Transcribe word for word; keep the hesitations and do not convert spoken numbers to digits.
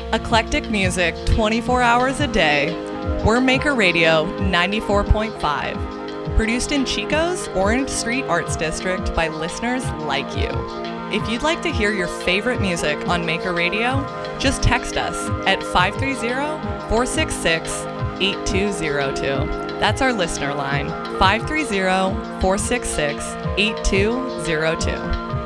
Eclectic music twenty-four hours a day. We're Maker Radio ninety-four point five. Produced in Chico's Orange Street Arts District by listeners like you. If you'd like to hear your favorite music on Maker Radio, just text us at five three zero, four six six, eight two zero two. That's our listener line, five three zero, four six six, eight two zero two.